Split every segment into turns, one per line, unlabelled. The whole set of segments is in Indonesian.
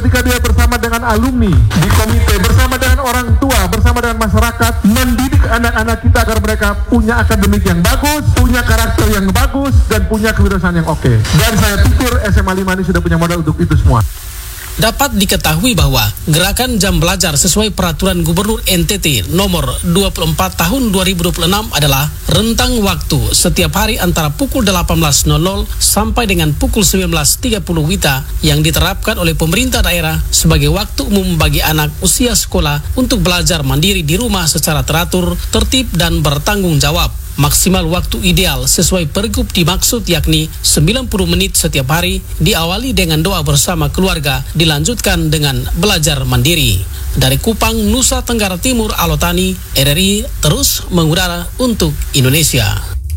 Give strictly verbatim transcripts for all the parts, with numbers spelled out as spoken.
ketika dia bersama dengan alumni di komite, bersama dengan orang tua, bersama dengan masyarakat, mendidik anak-anak kita agar mereka punya akademik yang bagus, punya karakter yang bagus, dan punya kewirausahaan yang oke. Dan saya pikir S M A lima ini sudah punya modal untuk itu semua.
Dapat diketahui bahwa gerakan jam belajar sesuai peraturan Gubernur N T T nomor dua puluh empat tahun dua ribu dua puluh enam adalah rentang waktu setiap hari antara pukul delapan belas sampai dengan pukul sembilan belas tiga puluh W I T A yang diterapkan oleh pemerintah daerah sebagai waktu umum bagi anak usia sekolah untuk belajar mandiri di rumah secara teratur, tertib, dan bertanggung jawab. Maksimal waktu ideal sesuai pergub dimaksud yakni sembilan puluh menit setiap hari, diawali dengan doa bersama keluarga, dilanjutkan dengan belajar mandiri. Dari Kupang, Nusa Tenggara Timur, Alotani, R R I terus mengudara untuk Indonesia.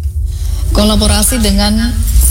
Kolaborasi dengan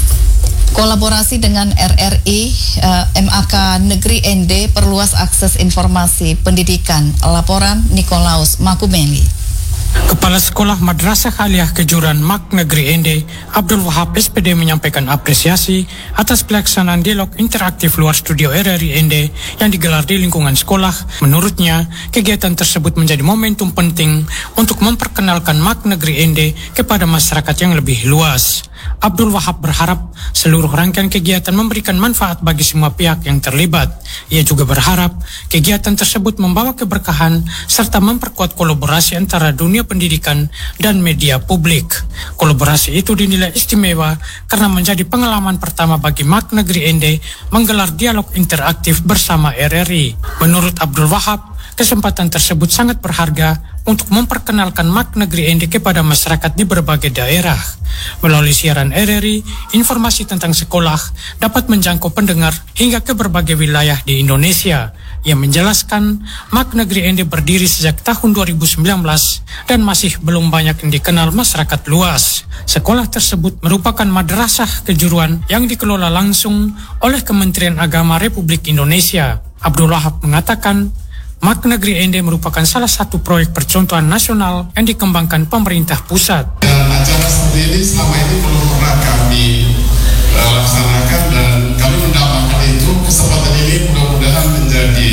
Kolaborasi dengan R R I, uh, M A K Negeri N D perluas akses informasi pendidikan. Laporan Nikolaus Makumeli.
Kepala Sekolah Madrasah Aliyah Kejuran Mak Negeri N D, Abdul Wahab S P D menyampaikan apresiasi atas pelaksanaan dialog interaktif luar studio R R I N D yang digelar di lingkungan sekolah. Menurutnya, kegiatan tersebut menjadi momentum penting untuk memperkenalkan Mak Negeri N D kepada masyarakat yang lebih luas. Abdul Wahab berharap seluruh rangkaian kegiatan memberikan manfaat bagi semua pihak yang terlibat. Ia juga berharap kegiatan tersebut membawa keberkahan serta memperkuat kolaborasi antara dunia pendidikan dan media publik. Kolaborasi itu dinilai istimewa karena menjadi pengalaman pertama bagi Mak Negeri N D menggelar dialog interaktif bersama R R I. Menurut Abdul Wahab, kesempatan tersebut sangat berharga untuk memperkenalkan Mak Negeri N D kepada masyarakat di berbagai daerah. Melalui siaran R R I, informasi tentang sekolah dapat menjangkau pendengar hingga ke berbagai wilayah di Indonesia. Ia menjelaskan, Mak Negeri N D berdiri sejak tahun dua ribu sembilan belas dan masih belum banyak yang dikenal masyarakat luas. Sekolah tersebut merupakan madrasah kejuruan yang dikelola langsung oleh Kementerian Agama Republik Indonesia. Abdul Wahab mengatakan, Mak Negeri N D merupakan salah satu proyek percontohan nasional yang dikembangkan pemerintah pusat.
Dan acara seperti ini selama ini belum pernah kami uh, laksanakan dan kami mendapatkan itu. Kesempatan ini mudah-mudahan menjadi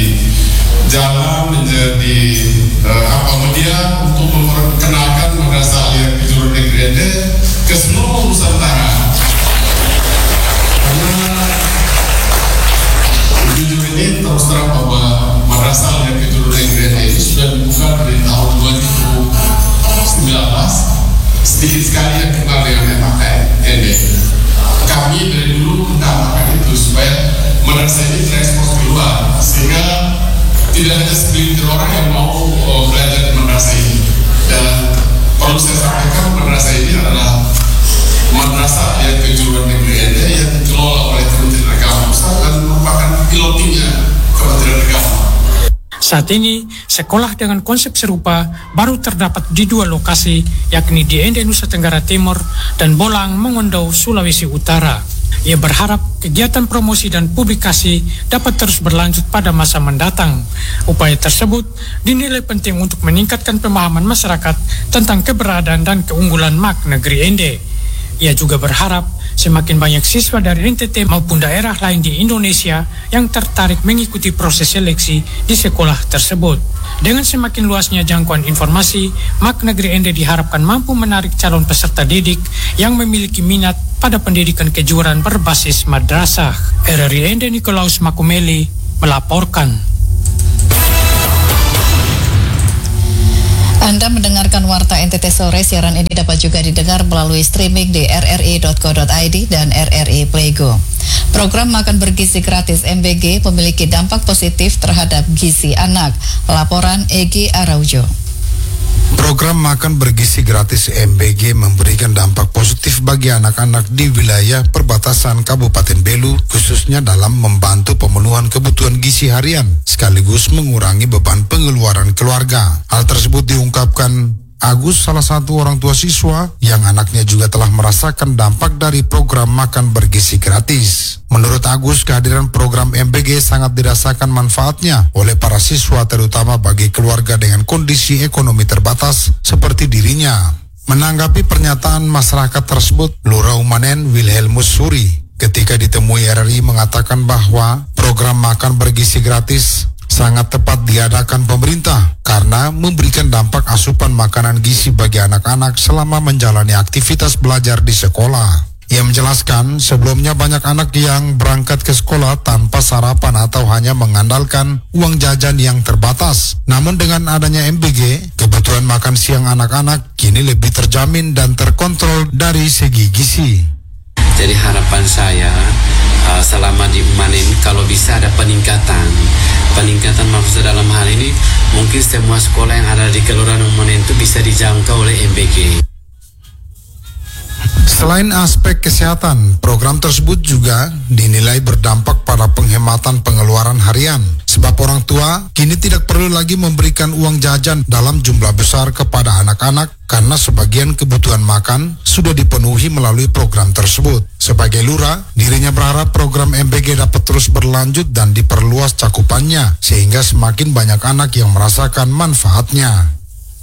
jalan, menjadi uh, apa media untuk memperkenalkan Madrasah Aliyah Kejuruan Negeri N D ke seluruh Nusantara. Karena jujur ini terus terang bahwa Madrasah Aliyah Kejuruan Negeri N D ini sudah dibuka dari tahun dua ribu sembilan belas. Sedikit sekali yang kenal dengan M A K N D. Kami dari dulu menambahkan itu supaya madrasah ini terekspos keluar, sehingga tidak hanya segelintir orang yang mau uh, belajar di madrasah ini. Dan perlu saya sampaikan, madrasah ini adalah Madrasah Aliyah Kejuruan Negeri N D yang dikelola oleh Kementerian Agama Pusat dan merupakan pilotinya Kementerian Agama.
Saat ini, sekolah dengan konsep serupa baru terdapat di dua lokasi, yakni di N D Nusa Tenggara Timur dan Bolang, Mongondo, Sulawesi Utara. Ia berharap kegiatan promosi dan publikasi dapat terus berlanjut pada masa mendatang. Upaya tersebut dinilai penting untuk meningkatkan pemahaman masyarakat tentang keberadaan dan keunggulan Mak Negeri N D. Ia juga berharap semakin banyak siswa dari N T T maupun daerah lain di Indonesia yang tertarik mengikuti proses seleksi di sekolah tersebut. Dengan semakin luasnya jangkauan informasi, Mak Negeri N D diharapkan mampu menarik calon peserta didik yang memiliki minat pada pendidikan kejuruan berbasis madrasah. R R I N D Nikolaus Makumeli melaporkan.
Anda mendengarkan Warta N T T Sore. Siaran ini dapat juga didengar melalui streaming di r r i dot co dot i d dan R R I Playgo. Program Makan Bergizi Gratis M B G memiliki dampak positif terhadap gizi anak. Laporan Egi Araujo.
Program Makan Bergizi Gratis M B G memberikan dampak positif bagi anak-anak di wilayah perbatasan Kabupaten Belu, khususnya dalam membantu pemenuhan kebutuhan gizi harian, sekaligus mengurangi beban pengeluaran keluarga. Hal tersebut diungkapkan Agus, salah satu orang tua siswa yang anaknya juga telah merasakan dampak dari program Makan Bergizi Gratis. Menurut Agus, kehadiran program M B G sangat dirasakan manfaatnya oleh para siswa, terutama bagi keluarga dengan kondisi ekonomi terbatas seperti dirinya. Menanggapi pernyataan masyarakat tersebut, Lurah Umanen Wilhelmus Suri ketika ditemui R R I mengatakan bahwa program makan bergizi gratis sangat tepat diadakan pemerintah karena memberikan dampak asupan makanan gizi bagi anak-anak selama menjalani aktivitas belajar di sekolah. Ia menjelaskan sebelumnya banyak anak yang berangkat ke sekolah tanpa sarapan atau hanya mengandalkan uang jajan yang terbatas. Namun dengan adanya M B G, kebutuhan makan siang anak-anak kini lebih terjamin dan terkontrol dari segi gizi.
Jadi harapan saya uh, selama di Umanen kalau bisa ada peningkatan. Peningkatan maksud dalam hal ini mungkin semua sekolah yang ada di Kelurahan Umanen itu bisa dijangkau oleh M B G.
Selain aspek kesehatan, program tersebut juga dinilai berdampak pada penghematan pengeluaran harian. Sebab orang tua kini tidak perlu lagi memberikan uang jajan dalam jumlah besar kepada anak-anak karena sebagian kebutuhan makan sudah dipenuhi melalui program tersebut. Sebagai lurah, dirinya berharap program M B G dapat terus berlanjut dan diperluas cakupannya sehingga semakin banyak anak yang merasakan manfaatnya.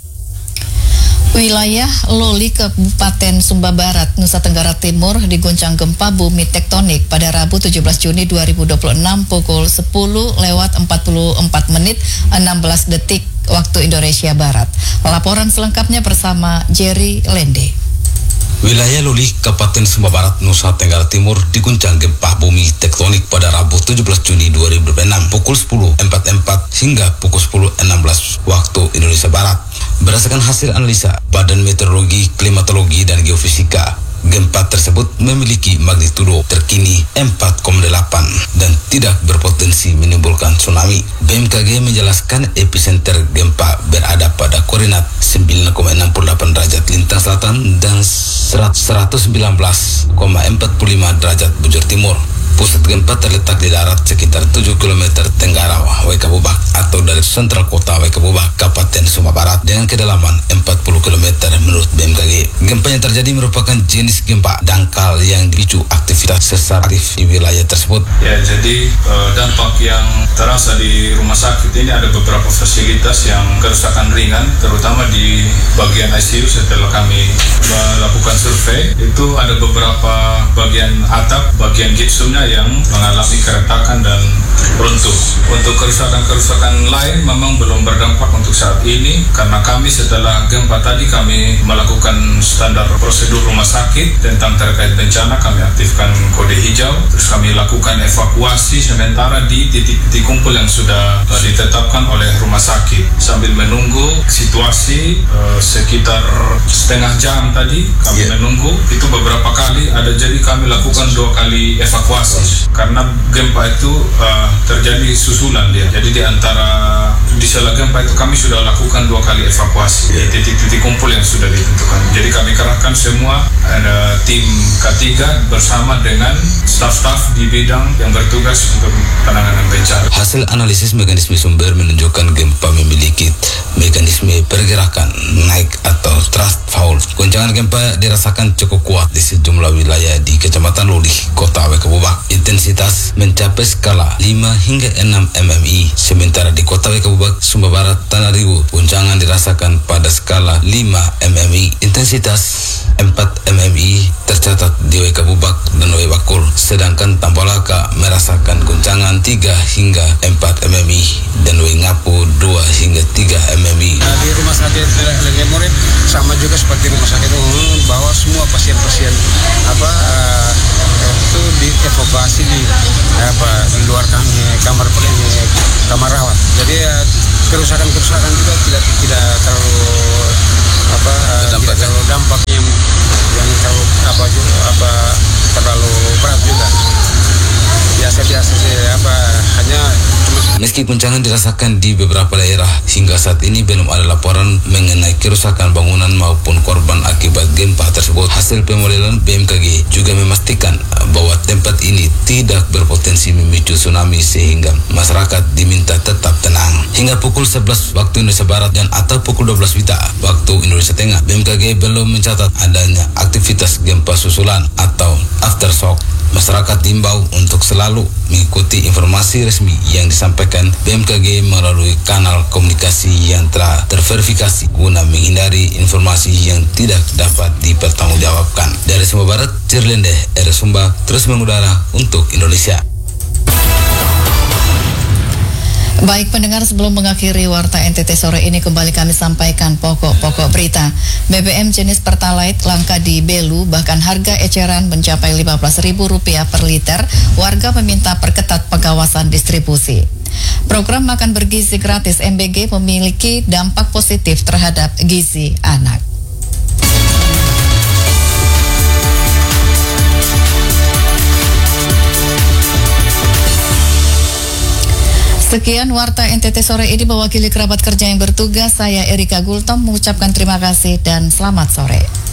Wilayah Loli Kabupaten Sumba Barat, Nusa Tenggara Timur diguncang gempa bumi tektonik pada Rabu tujuh belas Juni dua ribu dua puluh enam pukul sepuluh lewat empat puluh empat menit enam belas detik waktu Indonesia Barat. Laporan selengkapnya bersama Jerry Lende.
Wilayah Loli, Kabupaten Sumba Barat, Nusa Tenggara Timur diguncang gempa bumi tektonik pada Rabu tujuh belas Juni dua ribu dua puluh enam pukul sepuluh empat puluh empat hingga pukul sepuluh enam belas waktu Indonesia Barat. Berdasarkan hasil analisa Badan Meteorologi, Klimatologi, dan Geofisika, gempa tersebut memiliki magnitudo terkini empat koma delapan dan tidak berpotensi menimbulkan tsunami. B M K G menjelaskan epicenter gempa berada pada koordinat sembilan koma enam delapan derajat lintang selatan dan seratus sembilan belas koma empat lima derajat bujur timur. Pusat gempa terletak di darat sekitar tujuh kilometer tenggara Waikabubak atau dari sentral kota Waikabubak, Kabupaten Sumba Barat dengan kedalaman empat puluh kilometer menurut B M K G. Gempa yang terjadi merupakan jenis gempa dangkal yang dipicu aktivitas sesar aktif di wilayah tersebut.
Ya, jadi eh, dampak yang terasa di rumah sakit ini ada beberapa fasilitas yang kerusakan ringan, terutama di bagian I C U. Setelah kami melakukan survei, itu ada beberapa bagian atap, bagian gipsumnya yang mengalami keretakan dan runtuh. Untuk kerusakan-kerusakan lain memang belum berdampak untuk saat ini karena kami setelah gempa tadi kami melakukan standar prosedur rumah sakit tentang terkait bencana. Kami aktifkan kode hijau, terus kami lakukan evakuasi sementara di titik-titik kumpul yang sudah uh, ditetapkan oleh rumah sakit sambil menunggu situasi uh, sekitar setengah jam tadi kami yeah. menunggu itu beberapa kali ada, jadi kami lakukan dua kali evakuasi karena gempa itu uh, terjadi susulan dia. Jadi di antara di sela gempa itu kami sudah lakukan dua kali evakuasi di titik-titik kumpul yang sudah ditentukan. Jadi kami kerahkan semua ada tim K tiga bersama dengan staf-staf di bidang yang bertugas untuk penanganan bencana.
Hasil analisis mekanisme sumber menunjukkan gempa memiliki mekanisme pergerakan naik atau thrust fault. Goncangan gempa dirasakan cukup kuat di sejumlah wilayah di Kecamatan Loli, Kota Waikabubak. Intensitas mencapai skala lima hingga enam M M I. Sementara di Kota Waikabubak, Sumba Barat, Tanah Ribu, goncangan dirasakan pada skala lima M M I. Intensitas empat M M I tercatat di Waikabubak dan Waibakul. Sedangkan Tambolaka merasakan goncangan tiga hingga empat M M I dan Waingapu dua hingga tiga M M I.
Nah, di rumah sakit Legemore sama juga seperti rumah sakit umum bahwa semua pasien-pasien apa uh, itu dievakuasi di apa di luar kami kamar kamar rawat. Jadi uh, kerusakan-kerusakan juga tidak tidak terlalu apa uh, tidak terlalu dampak yang yang terlalu apa juga apa terlalu berat juga. Biasa-biasa sih apa hanya
meski goncangan dirasakan di beberapa daerah, hingga saat ini belum ada laporan mengenai kerusakan bangunan maupun korban akibat gempa tersebut. Hasil pemodelan B M K G juga memastikan bahwa tempat ini tidak berpotensi memicu tsunami sehingga masyarakat diminta tetap tenang. Hingga pukul sebelas waktu Indonesia Barat dan atau pukul dua belas WITA waktu Indonesia Tengah, B M K G belum mencatat adanya aktivitas gempa susulan atau aftershock. Masyarakat diimbau untuk selalu mengikuti informasi resmi yang disampaikan B M K G melalui kanal komunikasi yang telah terverifikasi guna menghindari informasi yang tidak dapat dipertanggungjawabkan. Dari Sumba Barat, Cirlende, R Sumba, terus mengudara untuk Indonesia.
Baik pendengar, sebelum mengakhiri Warta N T T sore ini kembali kami sampaikan pokok-pokok berita. B B M jenis Pertalite langka di Belu, bahkan harga eceran mencapai lima belas ribu rupiah per liter. Warga meminta perketat pengawasan distribusi. Program makan bergizi gratis M B G memiliki dampak positif terhadap gizi anak. Sekian Warta N T T sore ini mewakili kerabat kerja yang bertugas. Saya Erika Gultom mengucapkan terima kasih dan selamat sore.